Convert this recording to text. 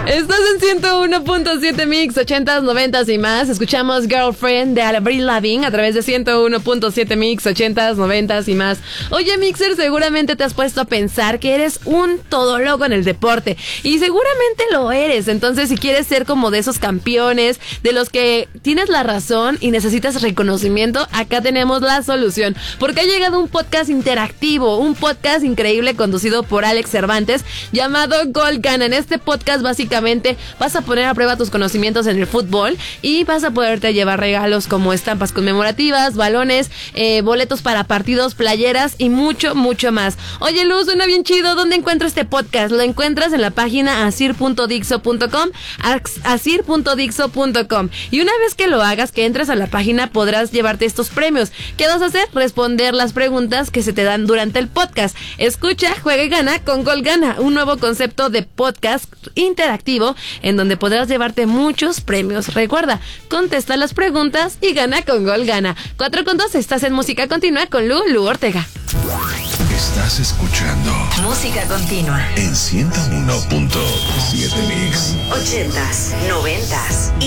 Estás en 101.7 Mix, 80s, 90s y más. Escuchamos Girlfriend de Avril Lavigne a través de 101.7 Mix, 80s, 90s y más. Oye, Mixer, seguramente te has puesto a pensar que eres un todólogo en el deporte. Y seguramente lo eres. Entonces, si quieres ser como de esos campeones, de los que tienes la razón y necesitas reconocimiento, acá tenemos la solución. Porque ha llegado un podcast interactivo, un podcast increíble conducido por Alex Cervantes llamado Gol Gana. En este podcast básicamente vas a poner a prueba tus conocimientos en el fútbol y vas a poderte llevar regalos como estampas conmemorativas, balones, boletos para partidos, playeras y mucho, mucho más. Oye, Luz, suena bien chido. ¿Dónde encuentro este podcast? Lo encuentras en la página asir.dixo.com, asir.dixo.com. Y una vez que lo hagas, que entres a la página, podrás llevarte estos premios. ¿Qué vas a hacer? Responder las preguntas que se te dan durante el podcast. Escucha, juega y gana con Gol Gana, un nuevo concepto de podcast interactivo en donde podrás llevarte muchos premios. Recuerda, contesta las preguntas y gana con Gol Gana. 4:2, estás en Música Continua con Lu Ortega. Estás escuchando Música Continua en 101.7 Mix. 80s, 90s